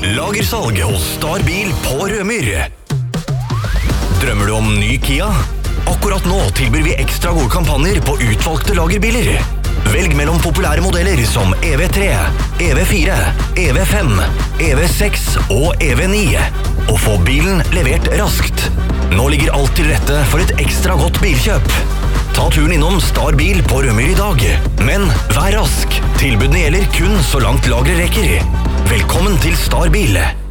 Lagersalg hos Star Bil på Rømyr. Drømmer du om ny Kia? Akkurat nå tilbyr vi ekstra gode kampanjer på utvalgte lagerbiler. Velg mellom populære modeller som EV3, EV4, EV5, EV6 og EV9. Og få bilen levert raskt. Nå ligger alt til rette for et ekstra godt bilkjøp. Ta turen innom Star Bil på Rømyr i dag. Men vær rask. Tilbudene gjelder kun så langt lageret rekker. Velkommen til Star Bil.